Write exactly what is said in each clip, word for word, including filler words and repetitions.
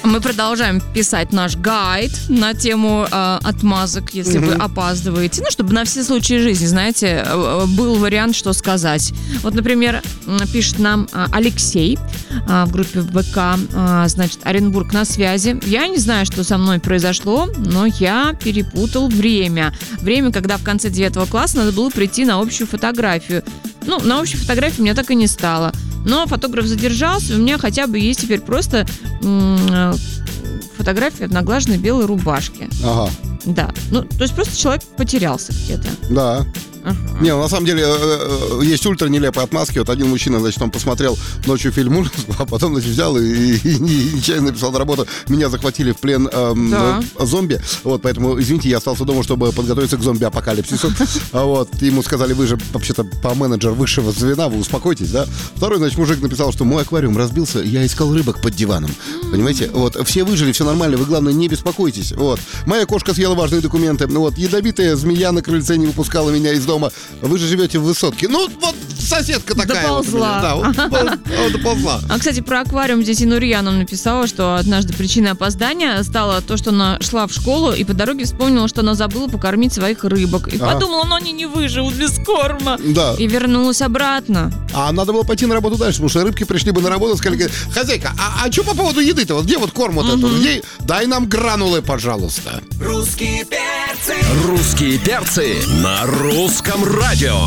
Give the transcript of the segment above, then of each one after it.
Мы продолжаем писать наш гайд на тему э, отмазок, если mm-hmm. вы опаздываете. Ну, чтобы на все случаи жизни, знаете, э, был вариант, что сказать. Вот, например, пишет нам э, Алексей э, в группе ВК, э, значит, Оренбург на связи. Я не знаю, что со мной произошло, но я перепутал время. Время, когда в конце девятого класса надо было прийти на общую фотографию. Ну, на общей фотографии у меня так и не стало. Но фотограф задержался, у меня хотя бы есть теперь просто м- фотография в наглаженной белой рубашке. Ага. Да. Ну, то есть просто человек потерялся где-то. Да. Ага. Не, ну, на самом деле есть ультра нелепые отмазки. Вот один мужчина, значит, он посмотрел ночью фильм ужасов, а потом, значит, взял и, и, и нечаянно написал на работу: меня захватили в плен эм, да. зомби. Вот, поэтому, извините, я остался дома, чтобы подготовиться к зомби-апокалипсису. Вот, ему сказали: вы же вообще-то по менеджер высшего звена, вы успокойтесь, да? Второй, значит, мужик написал, что мой аквариум разбился, я искал рыбок под диваном. Понимаете? Вот, все выжили, все нормально, вы, главное, не беспокойтесь. Вот, моя кошка съела важные документы. Вот, ядовитая змея на крыльце не выпускала меня из дома. Вы же живете в высотке. Ну, вот соседка такая. Доползла. Вот, да, вот, вот, доползла. А, кстати, про аквариум здесь и Нурия нам написала, что однажды причиной опоздания стало то, что она шла в школу и по дороге вспомнила, что она забыла покормить своих рыбок. И а. подумала, ну они не выживут без корма. Да. И вернулась обратно. А надо было пойти на работу дальше, потому что рыбки пришли бы на работу и сказали: хозяйка, а, а что по поводу еды-то? Вот где вот корм вот угу. этот? Где? Дай нам гранулы, пожалуйста. Русские перцы. Русские перцы на русском радио.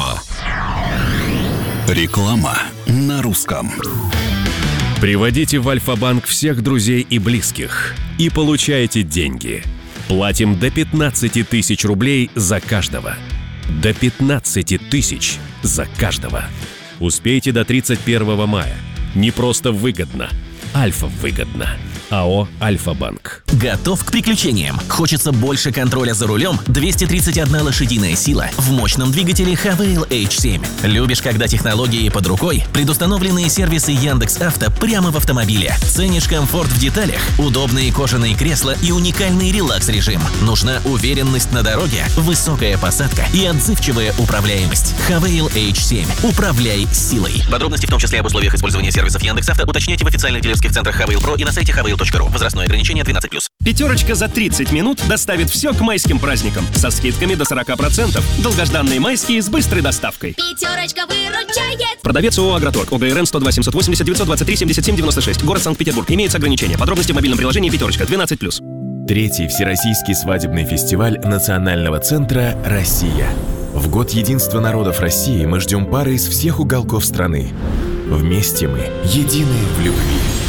Реклама на русском. Приводите в Альфа-банк всех друзей и близких и получайте деньги. Платим до пятнадцать тысяч рублей за каждого. До пятнадцать тысяч за каждого. Успейте до тридцать первого мая. Не просто выгодно. Альфа выгодно. АО «Альфа-банк». Готов к приключениям? Хочется больше контроля за рулем? двести тридцать одна лошадиная сила в мощном двигателе Хавейл эйч семь. Любишь, когда технологии под рукой? Предустановленные сервисы Яндекс.Авто прямо в автомобиле. Ценишь комфорт в деталях? Удобные кожаные кресла и уникальный релакс-режим. Нужна уверенность на дороге, высокая посадка и отзывчивая управляемость. Хавейл эйч семь. Управляй силой. Подробности, в том числе об условиях использования сервисов Яндекс.Авто, уточняйте в официальных дилерских центрах Хавейл Про и на сайте хавейл точка ру. Возрастное ограничение двенадцать плюс. Пятерочка за тридцать минут доставит все к майским праздникам. Со скидками до сорок процентов. Долгожданные майские с быстрой доставкой. Пятерочка выручает. Продавец ООО «Агроторг». ОГРН сто два семьсот восемьдесят девятьсот двадцать три семьдесят семь девяносто шесть. Город Санкт-Петербург. Имеются ограничения. Подробности в мобильном приложении «Пятерочка». двенадцать плюс. Третий Всероссийский свадебный фестиваль Национального центра «Россия». В год единства народов России мы ждем пары из всех уголков страны. Вместе мы едины в любви.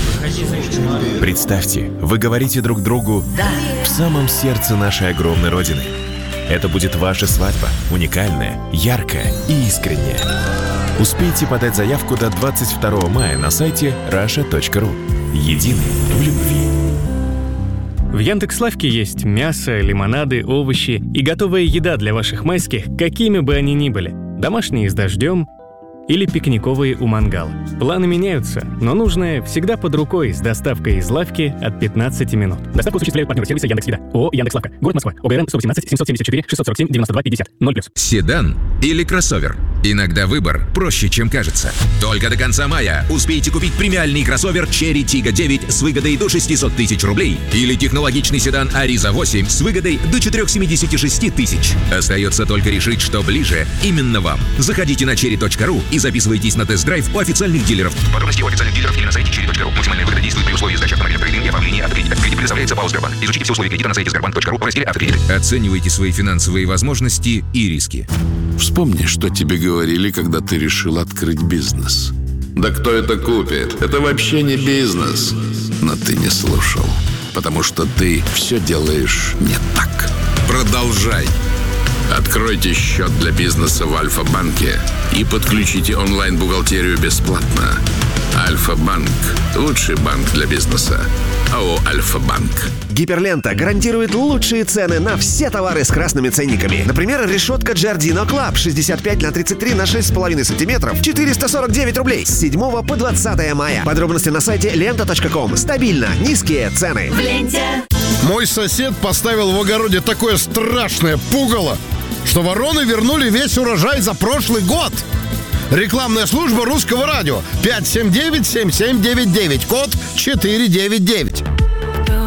Представьте, вы говорите друг другу «да» в самом сердце нашей огромной родины. Это будет ваша свадьба, уникальная, яркая и искренняя. Успейте подать заявку до двадцать второго мая на сайте раша точка ру. Едины в любви. В Яндекс.Лавке есть мясо, лимонады, овощи и готовая еда для ваших майских, какими бы они ни были. Домашние с дождем или пикниковые у мангала. Планы меняются, но нужное всегда под рукой с доставкой из лавки от пятнадцати минут. Доставку осуществляют партнеры сервиса Яндекс.Еда. ООО «Яндекс.Лавка». Город Москва. ОГРН сто восемнадцать семьсот семьдесят четыре шестьсот сорок семь девяносто два пятьдесят. ноль плюс. Седан или кроссовер? Иногда выбор проще, чем кажется. Только до конца мая успейте купить премиальный кроссовер Cherry Tiggo девять с выгодой до шестьсот тысяч рублей или технологичный седан Ariza восемь с выгодой до четыреста семьдесят шесть тысяч. Остается только решить, что ближе именно вам. Заходите на черри точка ру и записывайтесь на тест-драйв у официальных дилеров. Подробности у официальных дилеров или на сайте черри точка ру. Максимальная выгода действует при условии сдачи автомобиля в кредит и оформления автокредита. Кредит предоставляется ПАО «Сбербанк». Изучите все условия кредита на сайте сбербанк точка ру в разделе «Автокредиты». Оценивайте свои финансовые возможности и риски. Вспомни, что тебе говорили, когда ты решил открыть бизнес. Да кто это купит? Это вообще не бизнес. Но ты не слушал, потому что ты все делаешь не так. Продолжай. Откройте счет для бизнеса в Альфа-банке и подключите онлайн-бухгалтерию бесплатно. Альфа-банк – лучший банк для бизнеса. АО «Альфа-банк». Гиперлента гарантирует лучшие цены на все товары с красными ценниками. Например, решетка Giardino Club шестьдесят пять на тридцать три на шесть с половиной сантиметров, четыреста сорок девять рублей с седьмого по двадцатое мая. Подробности на сайте лента точка ком. Стабильно, низкие цены. В ленте. Мой сосед поставил в огороде такое страшное пугало, что вороны вернули весь урожай за прошлый год. Рекламная служба Русского радио. пять семь девять семь семь девять девять. Код четыре девять девять.